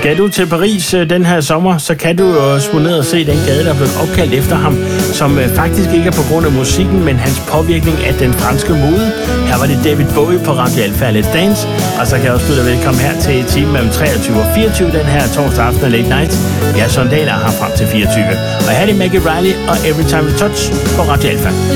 Skal du til Paris den her sommer, så kan du jo smutte ned og se den gade, der er blevet opkaldt efter ham, som faktisk ikke er på grund af musikken, men hans påvirkning af den franske mode. Her var det David Bowie på Radio Alfa Let's Dance, og så kan jeg også byde dig velkommen her til timen mellem 23 og 24 den her torsdag aften af Late Night. Jeg er Søren Dahl her frem til 24. Og her er det Maggie Riley og Every Time We Touch på Radio Alfa.